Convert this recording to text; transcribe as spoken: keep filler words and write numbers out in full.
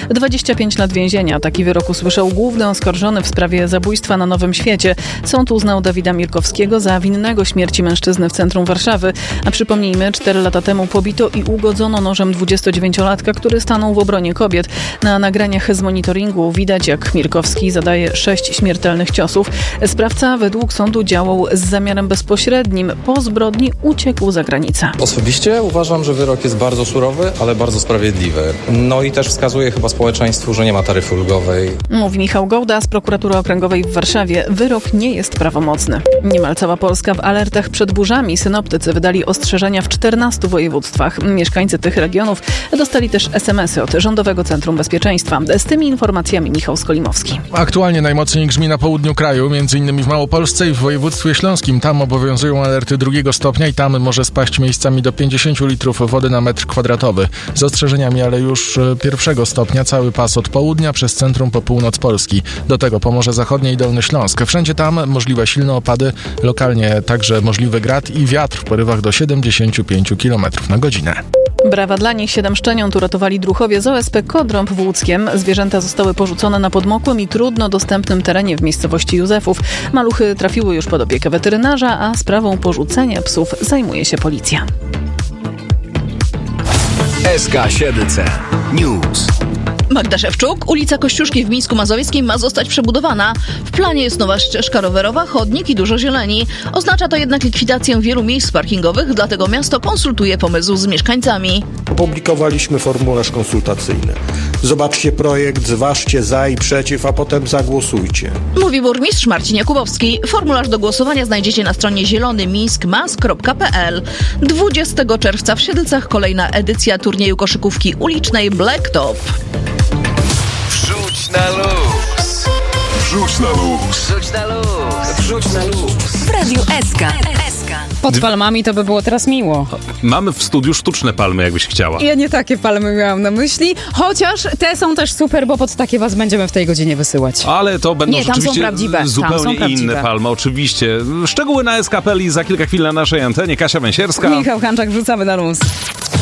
dwadzieścia pięć lat więzienia. Taki wyrok usłyszał główny oskarżony w sprawie zabójstwa na Nowym Świecie. Sąd uznał Dawida Mirkowskiego za winnego śmierci mężczyzny w centrum Warszawy. A przypomnijmy, cztery lata temu pobito i ugodzono nożem dwudziestodziewięciolatka, który stanął w obronie kobiet. Na nagraniach z monitoringu widać, jak Mirkowski zadaje sześć śmiertelnych ciosów. Sprawca według sądu działał z zamiarem bezpośrednim. Po zbrodni uciekł za granicę. Osobiście uważam, że wyrok jest bardzo surowy, ale bardzo sprawiedliwy. No i też wskazuje chyba społeczeństwu, że nie ma taryfy ulgowej. Mówi Michał Gołda z Prokuratury Okręgowej w Warszawie. Wyrok nie jest prawomocny. Niemal cała Polska w alertach przed burzami. Synoptycy wydali ostrzeżenia w czternastu województwach. Mieszkańcy tych regionów dostali też es em esy od Rządowego Centrum Bezpieczeństwa. Z tymi informacjami Michał Skolimowski. Aktualnie najmocniej grzmi na południu kraju, między innymi w Małopolsce i w województwie śląskim. Tam obowiązują alerty drugiego stopnia i tam może spaść miejscami do pięćdziesiąt litrów wody na metr kwadratowy. Z ostrzeżeniami, ale już pierwszego stopnia cały pas od południa przez centrum po północ Polski. Do tego Pomorze Zachodnie i Dolny Śląsk. Wszędzie tam możliwe silne opady, lokalnie także możliwy grad i wiatr w porywach do siedemdziesiąt pięć kilometrów na godzinę. Brawa dla nich. Siedem szczeniąt uratowali druhowie z o es pe Kodrąb w Łódzkiem. Zwierzęta zostały porzucone na podmokłym i trudno dostępnym terenie w miejscowości Józefów. Maluchy trafiły już pod opiekę weterynarza, a sprawą porzucenia psów zajmuje się policja. es ka siedem News. Magda Szewczuk, ulica Kościuszki w Mińsku Mazowieckim ma zostać przebudowana. W planie jest nowa ścieżka rowerowa, chodnik i dużo zieleni. Oznacza to jednak likwidację wielu miejsc parkingowych, dlatego miasto konsultuje pomysł z mieszkańcami. Opublikowaliśmy formularz konsultacyjny. Zobaczcie projekt, zważcie za i przeciw, a potem zagłosujcie. Mówi burmistrz Marcin Jakubowski. Formularz do głosowania znajdziecie na stronie zielony mińsk mas kropka pe el. dwudziestego czerwca w Siedlcach kolejna edycja turnieju koszykówki ulicznej Blacktop. Wrzuć na luz. Wrzuć na luz. Wrzuć na luz. Wrzuć na luz. W Radiu es ka. Pod palmami to by było teraz miło. Mamy w studiu sztuczne palmy, jakbyś chciała. Ja nie takie palmy miałam na myśli, chociaż te są też super, bo pod takie was będziemy w tej godzinie wysyłać. Ale to będą nie, tam rzeczywiście są prawdziwe. zupełnie tam są prawdziwe. inne palmy, oczywiście. Szczegóły na es ka kropka pe el i za kilka chwil na naszej antenie. Kasia Węsierska. Michał Hanczak, wrzucamy na luz.